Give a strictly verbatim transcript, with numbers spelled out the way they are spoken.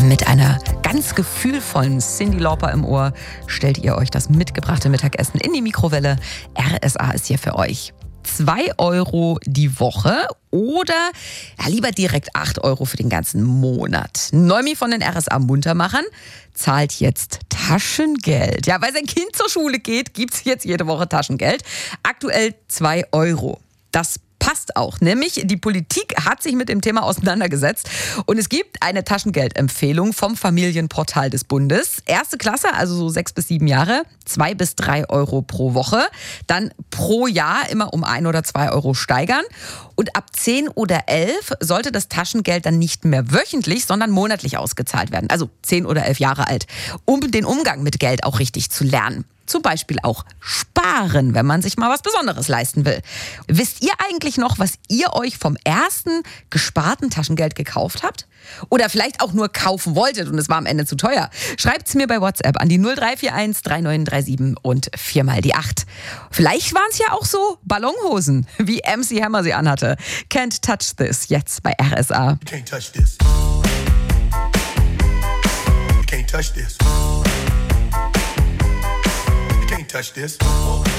Mit einer ganz gefühlvollen Cyndi Lauper im Ohr stellt ihr euch das mitgebrachte Mittagessen in die Mikrowelle. R S A ist hier für euch. Zwei Euro die Woche oder ja, lieber direkt acht Euro für den ganzen Monat. Neumi von den R S A-Muntermachern zahlt jetzt Taschengeld. Ja, weil sein Kind zur Schule geht, gibt es jetzt jede Woche Taschengeld. Aktuell zwei Euro. Das passt auch, nämlich die Politik hat sich mit dem Thema auseinandergesetzt und es gibt eine Taschengeldempfehlung vom Familienportal des Bundes. Erste Klasse, also so sechs bis sieben Jahre, zwei bis drei Euro pro Woche. Dann pro Jahr immer um ein oder zwei Euro steigern. Und ab zehn oder elf sollte das Taschengeld dann nicht mehr wöchentlich, sondern monatlich ausgezahlt werden. Also zehn oder elf Jahre alt, um den Umgang mit Geld auch richtig zu lernen. Zum Beispiel auch sparen, wenn man sich mal was Besonderes leisten will. Wisst ihr eigentlich noch, was ihr euch vom ersten gesparten Taschengeld gekauft habt? Oder vielleicht auch nur kaufen wolltet und es war am Ende zu teuer? Schreibt's mir bei WhatsApp an die null drei vier eins drei neun drei sieben und viermal die acht. Vielleicht waren es ja auch so Ballonhosen, wie M C Hammer sie anhatte. Can't touch this, jetzt bei R S A. You can't touch this. You can't touch this. You can't touch this.